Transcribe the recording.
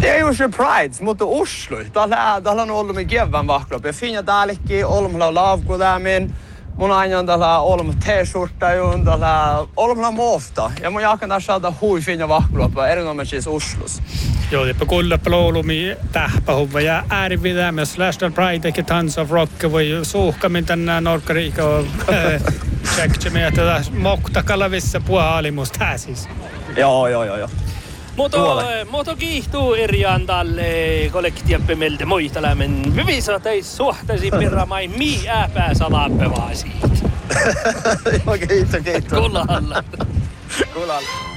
Ei ole se Pride, mutta Oslo. Täällä on ollut min kevään vahkloppi. Finja täälläkin, olmalla laavkudämin. Mun aina on täällä olma t-shirtta jun, täällä olmalla mofta. Ja mun jakan tässä saada hui finja vahkloppi, erinomaisesti Oslos. Joo, teppä kuullappa loulumi tähpähuvva ja äärividämässä National Pride eikä Tons of Rock voi suhkamin tänään Norkkariikko tsekkemi, että moktakallavissa puolimusta siis. Joo. Mutta kiihtuu eriään tälle kollektiivimelde muistelämen. Hyvisa teis suhtasi pirramai mii ääpää salaappevaa siitä. Joo, kiitos. Kulalla. Kulalla.